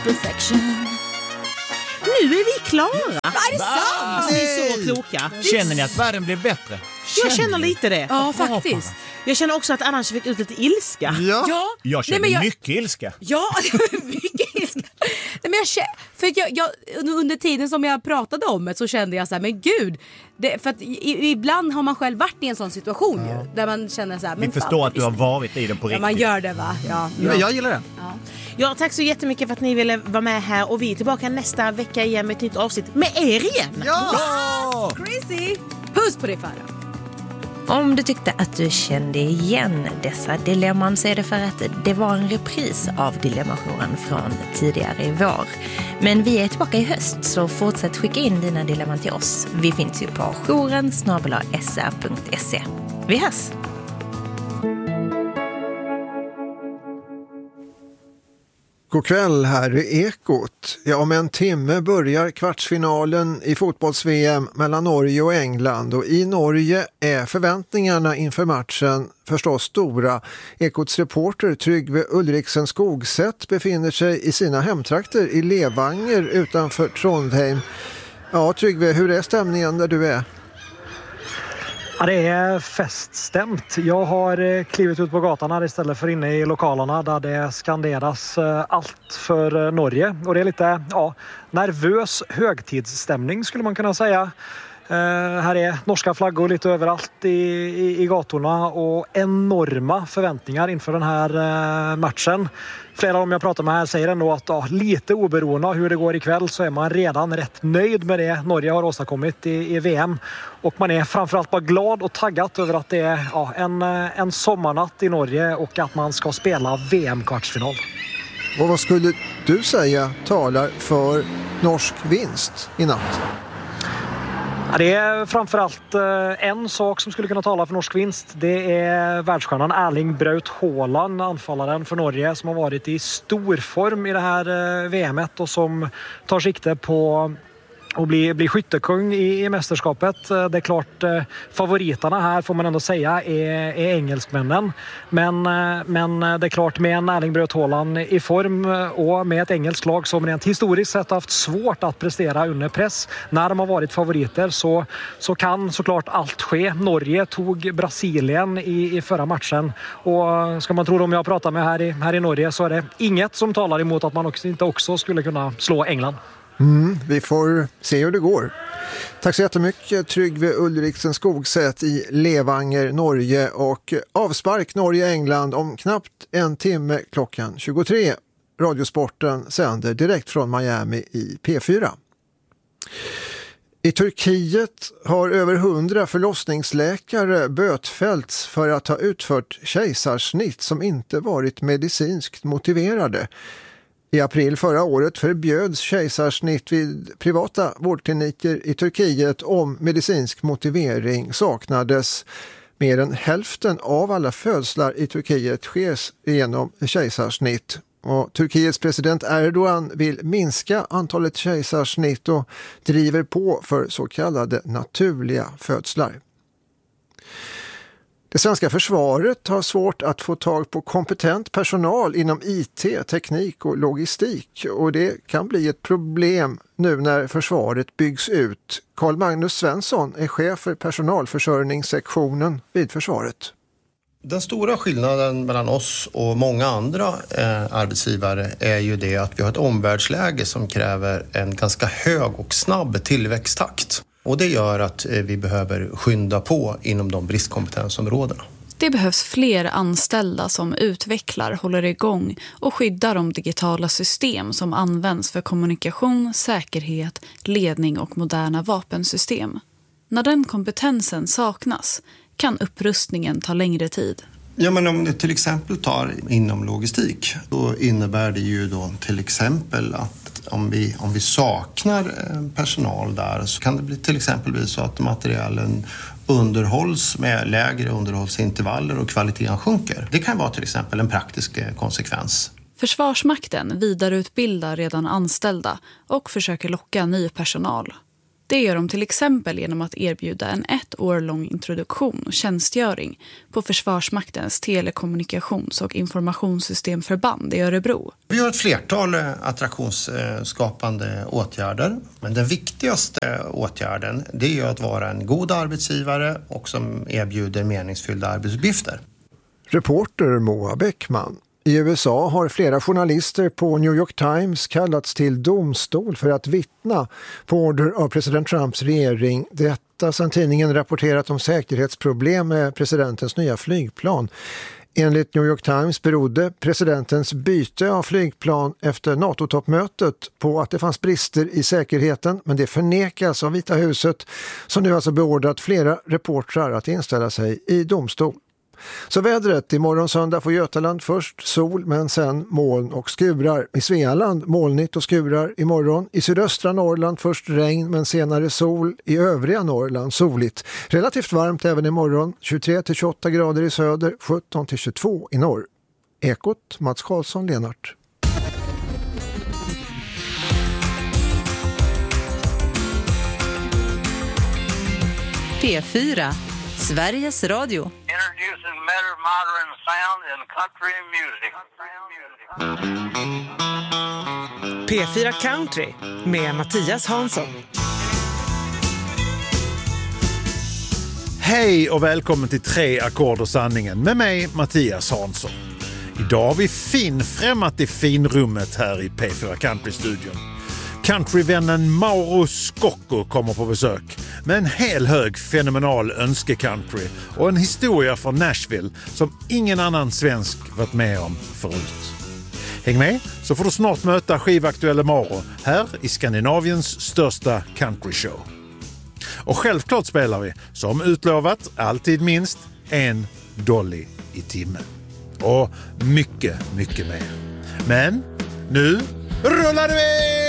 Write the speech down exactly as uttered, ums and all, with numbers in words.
Perfection. Nu är vi klara. Vad är det sant? Ni är så kloka. Känner ni att världen blir bättre? Jag känner lite det. Ja, faktiskt. Jag känner också att annars fick ut lite ilska. Ja. Ja. Jag känner Nej, men jag- mycket ilska. Ja, mycket ilska. Nej, men jag, kä- för jag, jag, under tiden som jag pratade om det så kände jag så här, men gud. Det, för att i, ibland har man själv varit i en sån situation ju, där man känner så här. Men Vi förstår fan, att du har varit i den på Ja, riktigt. man gör det va? Ja, Ja, jag gillar det. ja. Ja, tack så jättemycket för att ni ville vara med här. Och vi är tillbaka nästa vecka igen med ett nytt avsnitt med er igen. Ja! Crazy! Puss på dig, Farah. Om du tyckte att du kände igen dessa dilemman så är det för att det var en repris av Dilemmajouren från tidigare i vår. Men vi är tillbaka i höst, så fortsätt skicka in dina dilemman till oss. Vi finns ju på jouren snabel-a s r punkt se. Vi hörs! God kväll, här är Ekot. Ja, om en timme börjar kvartsfinalen i fotbolls-V M mellan Norge och England. Och i Norge är förväntningarna inför matchen förstås stora. Ekots reporter Tryggve Ulriksen Skogsätt befinner sig i sina hemtrakter i Levanger utanför Trondheim. Ja, Tryggve, hur är stämningen där du är? Ja, det är feststämt. Jag har klivit ut på gatan här istället för inne i lokalerna där det skanderas allt för Norge. Och det är lite ja, nervös högtidsstämning skulle man kunna säga. Uh, här är norska flaggor lite överallt i, i, i gatorna och enorma förväntningar inför den här uh, matchen. Flera av dem jag pratar med här säger ändå att uh, lite oberoende av hur det går ikväll så är man redan rätt nöjd med det Norge har åstadkommit i, i V M. Och man är framförallt bara glad och taggad över att det är uh, en, uh, en sommarnatt i Norge och att man ska spela V M-kvartsfinal. Och vad skulle du säga talar för norsk vinst i natt? Ja, det är framförallt eh, en sak som skulle kunna tala för norsk vinst. Det är världsstjärnan Erling Braut Haaland, anfallaren för Norge, som har varit i stor form i det här eh, V M-et och som tar sikte på och bli, bli skyttekung i, i mästerskapet. Det är klart, eh, favoriterna här får man ändå säga är, är engelskmännen. Men, eh, men det är klart, med en Erling Braut Haaland i form och med ett engelskt lag som rent historiskt sett har haft svårt att prestera under press när de har varit favoriter, så, så kan såklart allt ske. Norge tog Brasilien i, i förra matchen och ska man tro dem jag pratar med här i, här i Norge så är det inget som talar emot att man också, inte också skulle kunna slå England. Mm, vi får se hur det går. Tack så jättemycket Tryggve Ulriksen Skogsätt i Levanger, Norge, och avspark Norge-England om knappt en timme klockan tjugotre. Radiosporten sänder direkt från Miami i P fyra. I Turkiet har över hundra förlossningsläkare bötfällts för att ha utfört kejsarsnitt som inte varit medicinskt motiverade. I april förra året förbjöds kejsarsnitt vid privata vårdkliniker i Turkiet om medicinsk motivering saknades. Mer än hälften av alla födslar i Turkiet sker genom kejsarsnitt. Och Turkiets president Erdogan vill minska antalet kejsarsnitt och driver på för så kallade naturliga födslar. Det svenska försvaret har svårt att få tag på kompetent personal inom I T, teknik och logistik, och det kan bli ett problem nu när försvaret byggs ut. Carl Magnus Svensson är chef för personalförsörjningssektionen vid försvaret. Den stora skillnaden mellan oss och många andra eh, arbetsgivare är ju det att vi har ett omvärldsläge som kräver en ganska hög och snabb tillväxttakt. Och det gör att eh, vi behöver skynda på inom de bristkompetensområdena. Det behövs fler anställda som utvecklar, håller igång och skyddar de digitala system som används för kommunikation, säkerhet, ledning och moderna vapensystem. När den kompetensen saknas kan upprustningen ta längre tid. Ja, men om du till exempel tar inom logistik, då innebär det ju då till exempel att om vi, om vi saknar personal där så kan det bli till exempel bli så att materialen underhålls med lägre underhållsintervaller och kvaliteten sjunker. Det kan vara till exempel en praktisk konsekvens. Försvarsmakten vidareutbildar redan anställda och försöker locka ny personal. Det gör de till exempel genom att erbjuda en ett år lång introduktion och tjänstgöring på Försvarsmaktens telekommunikations- och informationssystemförband i Örebro. Vi har ett flertal attraktionsskapande åtgärder, men den viktigaste åtgärden det är ju att vara en god arbetsgivare och som erbjuder meningsfyllda arbetsuppgifter. Reporter Moa Bäckman. I U S A har flera journalister på New York Times kallats till domstol för att vittna på order av president Trumps regering. Detta sedan tidningen rapporterat om säkerhetsproblem med presidentens nya flygplan. Enligt New York Times berodde presidentens byte av flygplan efter NATO-toppmötet på att det fanns brister i säkerheten, men det förnekas av Vita huset som nu alltså beordrat flera reportrar att inställa sig i domstol. Så vädret, imorgon söndag får Götaland först sol men sen moln och skurar. I Svealand molnigt och skurar imorgon. I sydöstra Norrland först regn men senare sol. I övriga Norrland soligt. Relativt varmt även imorgon. tjugotre till tjugoåtta grader i söder, sjutton till tjugotvå i norr. Ekot, Mats Karlsson, Lenart. P fyra, Sveriges Radio. Introducing better modern sound in country music. P fyra Country med Mattias Hansson. Hej och välkommen till Tre ackord och sanningen med mig Mattias Hansson. Idag har vi finfrämmat i finrummet här i P fyra Country-studion. Countryvännen Mauro Scocco kommer på besök med en hel hög fenomenal önskecountry och en historia från Nashville som ingen annan svensk varit med om förut. Häng med så får du snart möta skivaktuelle Mauro här i Skandinaviens största countryshow. Och självklart spelar vi, som utlovat, alltid minst en dolly i timmen. Och mycket, mycket mer. Men nu rullar vi!